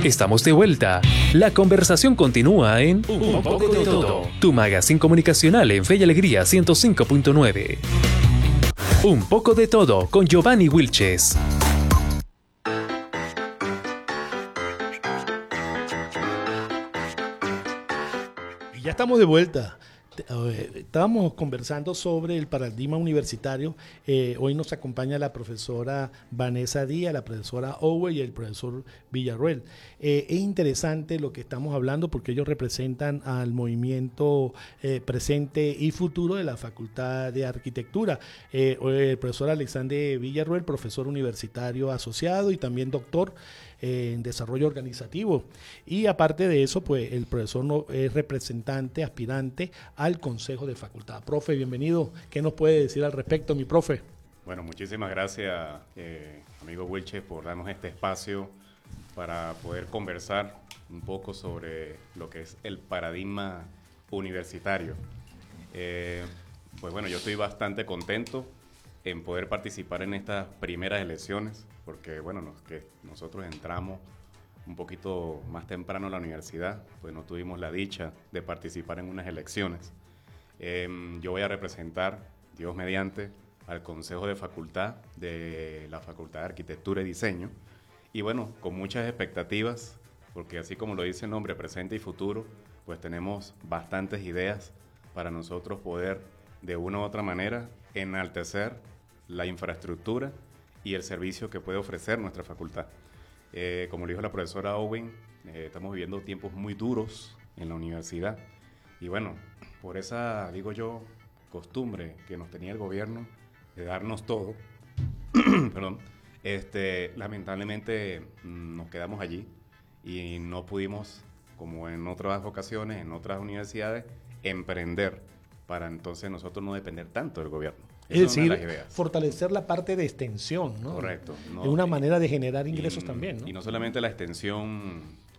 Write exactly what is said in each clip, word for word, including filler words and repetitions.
Estamos de vuelta. La conversación continúa en Un poco de todo, tu magazine comunicacional en Fe y Alegría ciento cinco punto nueve. Un poco de todo con Giovanni Wilches. Y ya estamos de vuelta. Estábamos conversando sobre el paradigma universitario. Eh, hoy nos acompaña la profesora Vanessa Díaz, la profesora Owe y el profesor Villarroel. Eh, es interesante lo que estamos hablando porque ellos representan al movimiento eh, presente y futuro de la Facultad de Arquitectura. Eh, el profesor Alexander Villarroel, profesor universitario asociado y también doctor en desarrollo organizativo, y aparte de eso, pues el profesor no, es representante, aspirante al Consejo de Facultad. Profe, bienvenido. ¿Qué nos puede decir al respecto, mi profe? Bueno, muchísimas gracias, eh, amigo Wilches, por darnos este espacio para poder conversar un poco sobre lo que es el paradigma universitario. Eh, pues bueno, yo estoy bastante contento en poder participar en estas primeras elecciones, porque bueno, nos, que nosotros entramos un poquito más temprano a la universidad, pues no tuvimos la dicha de participar en unas elecciones. Eh, yo voy a representar, Dios mediante, al Consejo de Facultad de la Facultad de Arquitectura y Diseño, y bueno, con muchas expectativas, porque así como lo dice el nombre, presente y futuro, pues tenemos bastantes ideas para nosotros poder, de una u otra manera, enaltecer la infraestructura y el servicio que puede ofrecer nuestra facultad. Eh, como le dijo la profesora Owen, eh, estamos viviendo tiempos muy duros en la universidad y bueno, por esa, digo yo, costumbre que nos tenía el gobierno de darnos todo, perdón, este, lamentablemente mmm, nos quedamos allí y no pudimos, como en otras ocasiones, en otras universidades, emprender para entonces nosotros no depender tanto del gobierno. Es decir, fortalecer la parte de extensión, ¿no? Correcto. No, es una manera de generar ingresos y, también, ¿no? Y no solamente la extensión,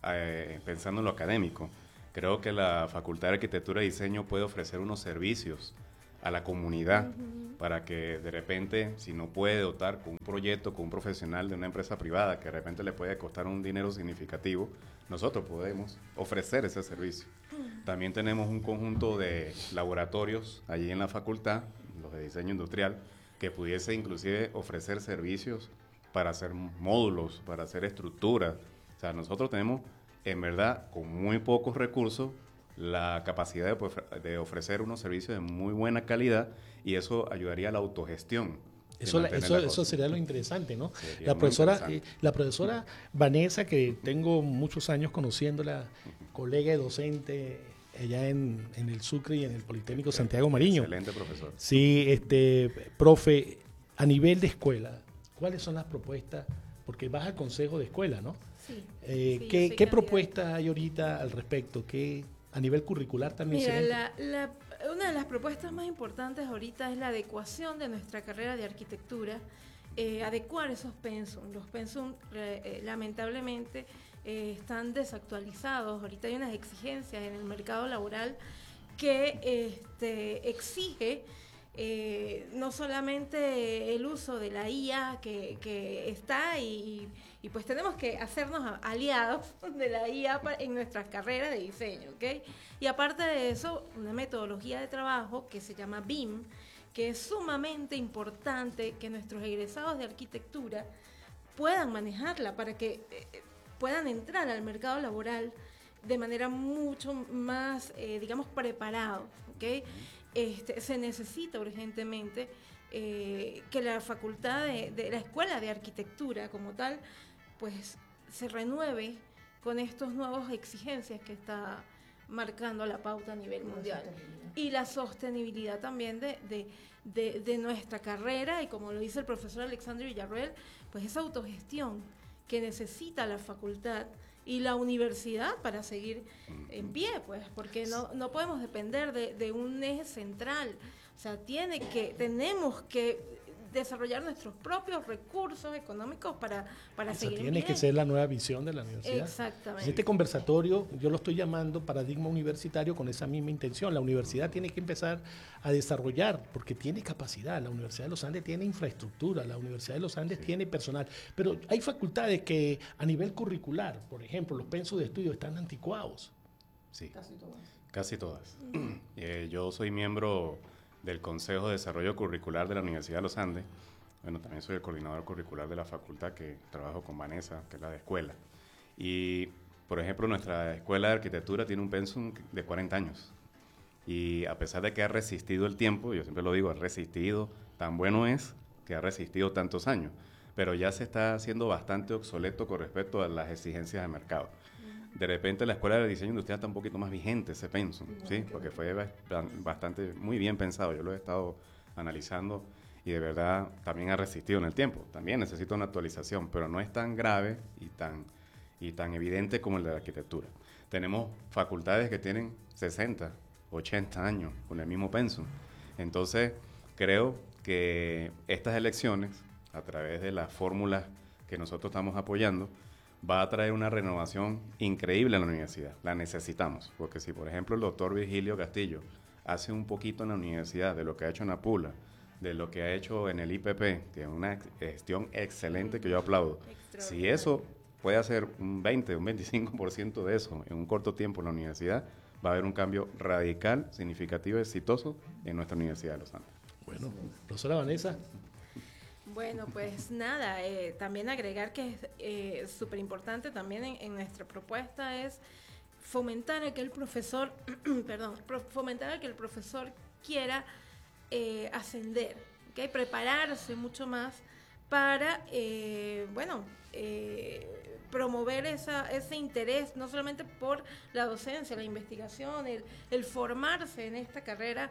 eh, pensando en lo académico, creo que la Facultad de Arquitectura y Diseño puede ofrecer unos servicios a la comunidad uh-huh. para que de repente, si no puede dotar con un proyecto, con un profesional de una empresa privada que de repente le puede costar un dinero significativo, nosotros podemos ofrecer ese servicio. Uh-huh. También tenemos un conjunto de laboratorios allí en la facultad, los de diseño industrial, que pudiese inclusive ofrecer servicios para hacer módulos, para hacer estructuras. O sea, nosotros tenemos, en verdad, con muy pocos recursos, la capacidad de, de ofrecer unos servicios de muy buena calidad y eso ayudaría a la autogestión. Eso, la, eso, eso sería lo interesante, ¿no? La profesora, eh, la profesora Vanessa, que tengo muchos años conociéndola, uh-huh. colega y docente allá en, en el Sucre y en el Politécnico Santiago Mariño. Excelente profesor. Sí, este, profe, a nivel de escuela, ¿cuáles son las propuestas? Porque vas al consejo de escuela, ¿no? Sí. Eh, sí ¿Qué, ¿qué propuestas hay ahorita al respecto? ¿Qué, a nivel curricular también? Mira, la, la, una de las propuestas más importantes ahorita es la adecuación de nuestra carrera de arquitectura, eh, adecuar esos pensum. Los pensum, eh, lamentablemente, eh, están desactualizados. Ahorita hay unas exigencias en el mercado laboral que este, exige eh, no solamente el uso de la I A que, que está y, y pues tenemos que hacernos aliados de la I A en nuestras carreras de diseño, ¿ok? Y aparte de eso, una metodología de trabajo que se llama B I M, que es sumamente importante que nuestros egresados de arquitectura puedan manejarla para que eh, puedan entrar al mercado laboral de manera mucho más, eh, digamos, preparados, ¿ok? Este, se necesita urgentemente eh, que la facultad de, de la escuela de arquitectura como tal, pues se renueve con estas nuevas exigencias que está marcando la pauta a nivel mundial. Y la sostenibilidad también de, de, de, de nuestra carrera, y como lo dice el profesor Alexander Villarroel, pues esa autogestión que necesita la facultad y la universidad para seguir en pie, pues, porque no, no podemos depender de, de un eje central. O sea, tiene que, tenemos que desarrollar nuestros propios recursos económicos para, para Esa seguir tiene bien. que ser la nueva visión de la universidad. Exactamente. Este conversatorio yo lo estoy llamando paradigma universitario con esa misma intención. La universidad tiene que empezar a desarrollar, porque tiene capacidad. La Universidad de los Andes tiene infraestructura, la Universidad de los Andes sí. tiene personal, pero hay facultades que a nivel curricular, por ejemplo, los pensos de estudio están anticuados. Sí, casi todas. Casi todas. eh, yo soy miembro del Consejo de Desarrollo Curricular de la Universidad de los Andes. Bueno, también soy el coordinador curricular de la facultad, que trabajo con Vanessa, que es la de escuela. Y, por ejemplo, nuestra escuela de arquitectura tiene un pensum de cuarenta años. Y a pesar de que ha resistido el tiempo, yo siempre lo digo, ha resistido, tan bueno es que ha resistido tantos años, pero ya se está haciendo bastante obsoleto con respecto a las exigencias de mercado. De repente la Escuela de Diseño Industrial está un poquito más vigente ese pensum, ¿sí? Porque fue bastante, muy bien pensado, yo lo he estado analizando y de verdad también ha resistido en el tiempo. También necesita una actualización, pero no es tan grave y tan, y tan evidente como el de la arquitectura. Tenemos facultades que tienen sesenta, ochenta años con el mismo pensum. Entonces, creo que estas elecciones, a través de las fórmulas que nosotros estamos apoyando, va a traer una renovación increíble a la universidad. La necesitamos, porque si, por ejemplo, el doctor Virgilio Castillo hace un poquito en la universidad de lo que ha hecho en Apula, de lo que ha hecho en el I P P, que es una gestión excelente que yo aplaudo, si eso puede hacer un veinte, un veinticinco por ciento de eso en un corto tiempo en la universidad, va a haber un cambio radical, significativo y exitoso en nuestra Universidad de los Andes. Bueno, profesora Vanessa. Bueno, pues nada, eh, también agregar que es súper eh, importante también en, en nuestra propuesta es fomentar a que el profesor, perdón, pro, fomentar a que el profesor quiera eh, ascender, ¿okay? Prepararse mucho más para, eh, bueno, eh, promover esa, ese interés, no solamente por la docencia, la investigación, el, el formarse en esta carrera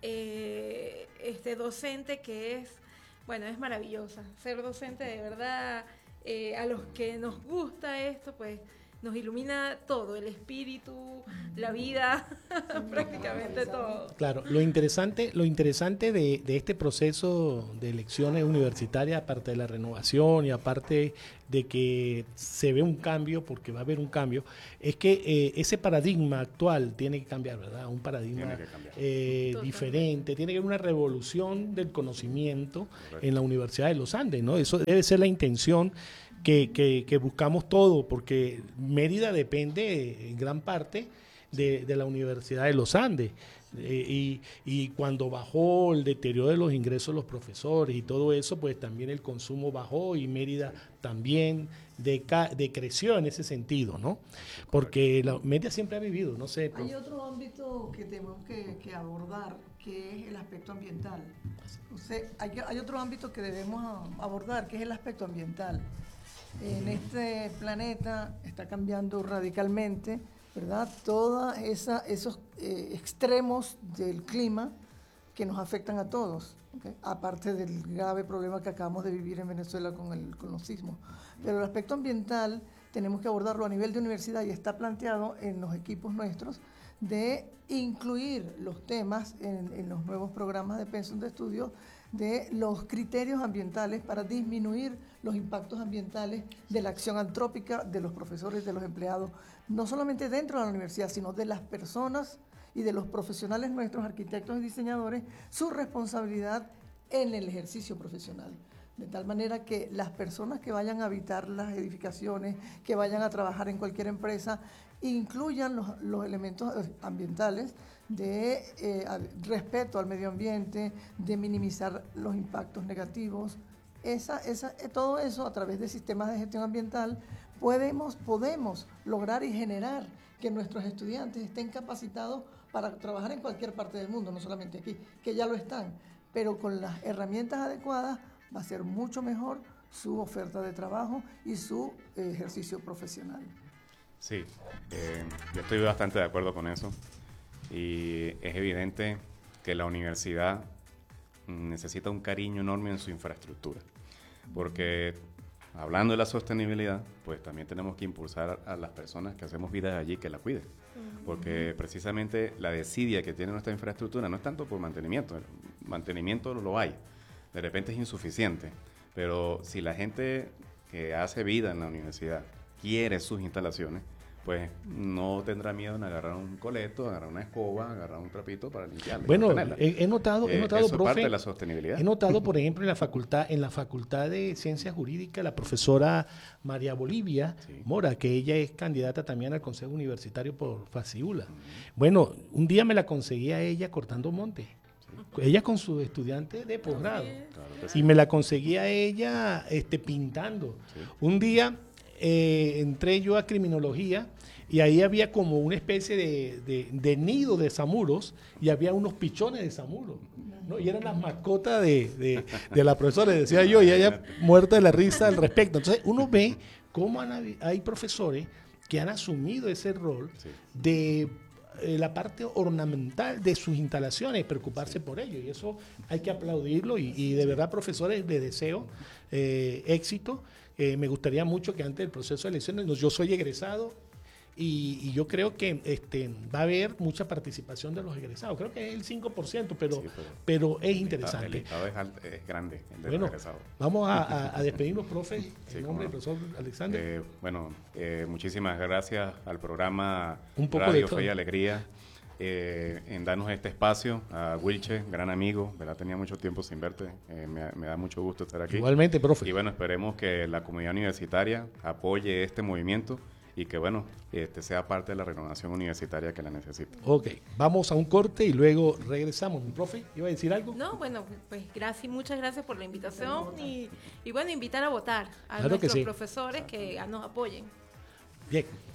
eh, este docente que es, bueno, es maravillosa. Ser docente de verdad, eh, a los que nos gusta esto, pues nos ilumina todo, el espíritu, la vida, prácticamente todo. Claro, lo interesante, lo interesante de, de este proceso de elecciones universitarias, aparte de la renovación y aparte de que se ve un cambio, porque va a haber un cambio, es que eh, ese paradigma actual tiene que cambiar, ¿verdad? Un paradigma eh, diferente, tiene que haber una revolución del conocimiento Correcto. En la Universidad de los Andes, ¿no? Eso debe ser la intención que, que, que buscamos todo, porque Mérida depende en gran parte de, de la Universidad de los Andes. Eh, y, y cuando bajó el deterioro de los ingresos de los profesores y todo eso, pues también el consumo bajó y Mérida también deca, decreció en ese sentido, ¿no? Porque la Mérida siempre ha vivido, no sé. Hay otro ámbito que tenemos que, que abordar, que es el aspecto ambiental. O sea, hay, hay otro ámbito que debemos abordar, que es el aspecto ambiental. En este planeta está cambiando radicalmente, ¿verdad? Todos esos eh, extremos del clima que nos afectan a todos, ¿okay? Aparte del grave problema que acabamos de vivir en Venezuela con, el, con los sismos. Pero el aspecto ambiental tenemos que abordarlo a nivel de universidad y está planteado en los equipos nuestros de incluir los temas en, en los nuevos programas de pensum de estudio de los criterios ambientales para disminuir los impactos ambientales de la acción antrópica de los profesores, de los empleados, no solamente dentro de la universidad, sino de las personas y de los profesionales nuestros, arquitectos y diseñadores, su responsabilidad en el ejercicio profesional. De tal manera que las personas que vayan a habitar las edificaciones, que vayan a trabajar en cualquier empresa, incluyan los, los elementos ambientales de eh, respeto al medio ambiente, de minimizar los impactos negativos. Esa, esa, todo eso a través de sistemas de gestión ambiental podemos, podemos lograr y generar que nuestros estudiantes estén capacitados para trabajar en cualquier parte del mundo, no solamente aquí, que ya lo están, pero con las herramientas adecuadas va a ser mucho mejor su oferta de trabajo y su eh, ejercicio profesional. Sí, eh, yo estoy bastante de acuerdo con eso y es evidente que la universidad necesita un cariño enorme en su infraestructura, porque hablando de la sostenibilidad, pues también tenemos que impulsar a las personas que hacemos vida allí que la cuiden, porque precisamente la desidia que tiene nuestra infraestructura no es tanto por mantenimiento, el mantenimiento lo hay, de repente es insuficiente, pero si la gente que hace vida en la universidad quiere sus instalaciones, pues no tendrá miedo en agarrar un coleto, agarrar una escoba, agarrar un trapito para limpiarla. Bueno, he, he notado, he eh, notado, eso profe, es parte de la sostenibilidad. He notado, por ejemplo, en la facultad, en la facultad de Ciencias Jurídicas, la profesora María Bolivia sí. Mora, que ella es candidata también al Consejo Universitario por Faciula. Uh-huh. Bueno, un día me la conseguí a ella cortando monte. Sí. Ella con su estudiante de posgrado. Claro que sí. Y me la conseguí a ella este, pintando. Sí. Un día eh, entré yo a criminología y ahí había como una especie de, de, de nido de zamuros y había unos pichones de zamuros, ¿no? Y eran las mascotas de, de, de la profesora, decía yo, y ella muerta de la risa al respecto. Entonces uno ve cómo han, hay profesores que han asumido ese rol sí. de eh, la parte ornamental de sus instalaciones, preocuparse sí. por ello, y eso hay que aplaudirlo, y, y de verdad, profesores, les deseo eh, éxito. Eh, me gustaría mucho que antes del proceso de elecciones, yo soy egresado, Y, y yo creo que este, va a haber mucha participación de los egresados. Creo que es el cinco por ciento, pero, sí, pero, pero es interesante. El estado es, alto, es grande, el de bueno, los egresados. Vamos a, a, a despedirnos, profe, sí, en nombre del profesor Alexander. Eh, bueno, eh, muchísimas gracias al programa Un poco Radio de Fe y Alegría eh, en darnos este espacio. A Wilche, gran amigo, ¿verdad? Tenía mucho tiempo sin verte. Eh, me, me da mucho gusto estar aquí. Igualmente, profe. Y bueno, esperemos que la comunidad universitaria apoye este movimiento y que, bueno, este sea parte de la renovación universitaria que la necesita. Ok, vamos a un corte y luego regresamos. ¿Mi profe iba a decir algo? No, bueno, pues gracias, muchas gracias por la invitación y, y bueno, invitar a votar a claro nuestros que sí. profesores que nos apoyen. Bien.